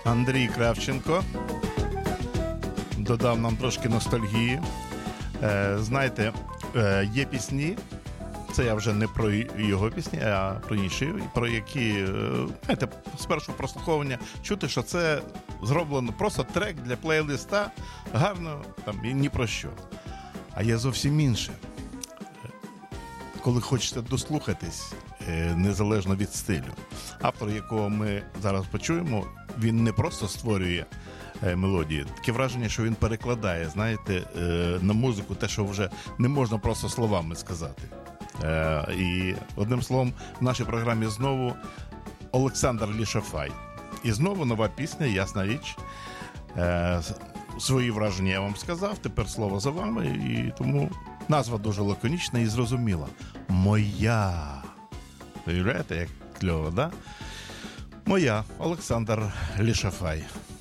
Андрій Кравченко додав нам трошки ностальгії. Знаєте, є пісні, це я вже не про його пісні, а про інші, про які, знаєте, з першого прослуховування чути, що це зроблено просто трек для плейлиста, гарно, там, і ні про що. А є зовсім інше. Коли хочете дослухатись, незалежно від стилю. Автор, якого ми зараз почуємо, він не просто створює мелодії. Таке враження, що він перекладає, знаєте, на музику те, що вже не можна просто словами сказати. І одним словом, в нашій програмі знову Олександр Лішафай. І знову нова пісня, ясна річ. Свої враження я вам сказав, тепер слово за вами, і тому назва дуже лаконічна і зрозуміла. Моя. Уявляєте, як кльово, да? Моя. Олександр Лішафай.